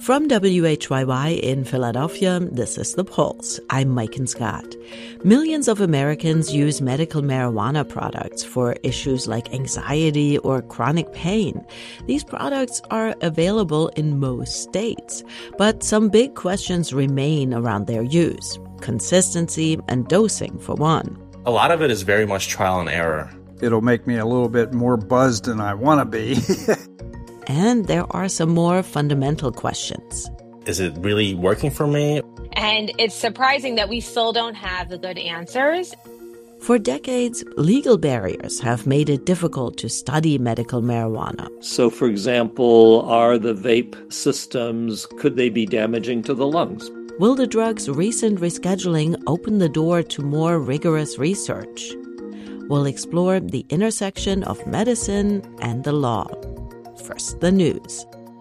From WHYY in Philadelphia, this is The Pulse. I'm Maiken Scott. Millions of Americans use medical marijuana products for issues like anxiety or chronic pain. These products are available in most states, but some big questions remain around their use. Consistency and dosing, for one. A lot of it is very much trial and error. It'll make me a little bit more buzzed than I want to be. And there are some more fundamental questions. Is it really working for me? And it's surprising that we still don't have the good answers. For decades, legal barriers have made it difficult to study medical marijuana. So, for example, are the vape systems, could they be damaging to the lungs? Will the drug's recent rescheduling open the door to more rigorous research? We'll explore the intersection of medicine and the law. First, the news.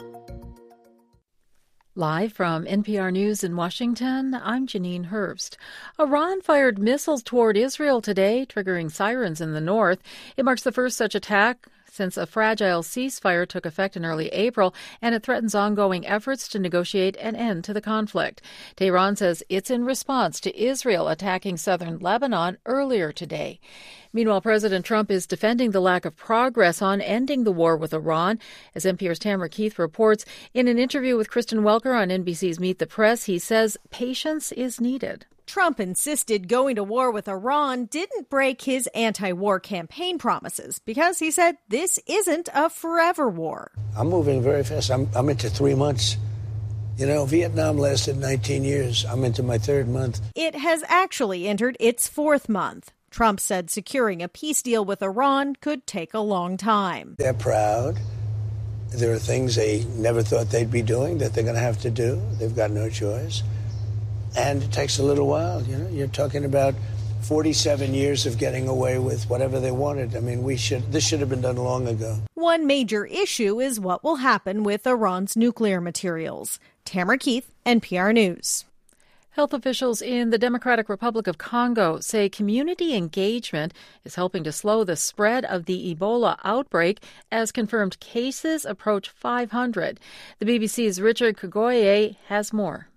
Live from NPR News in Washington, I'm Janine Herbst. Iran fired missiles toward Israel today, triggering sirens in the north. It marks the first such attack since a fragile ceasefire took effect in early April, and it threatens ongoing efforts to negotiate an end to the conflict. Tehran says it's in response to Israel attacking southern Lebanon earlier today. Meanwhile, President Trump is defending the lack of progress on ending the war with Iran. As NPR's Tamara Keith reports, in an interview with Kristen Welker on NBC's Meet the Press, he says patience is needed. Trump insisted going to war with Iran didn't break his anti-war campaign promises because he said this isn't a forever war. I'm moving very fast. I'm into 3 months. You know, Vietnam lasted 19 years. I'm into my third month. It has actually entered its fourth month. Trump said securing a peace deal with Iran could take a long time. They're proud. There are things they never thought they'd be doing that they're going to have to do. They've got no choice. And it takes a little while. You know, you're talking about 47 years of getting away with whatever they wanted. I mean, this should have been done long ago. One major issue is what will happen with Iran's nuclear materials. Tamara Keith, NPR News. Health officials in the Democratic Republic of Congo say community engagement is helping to slow the spread of the Ebola outbreak as confirmed cases approach 500. The BBC's Richard Kagoye has more.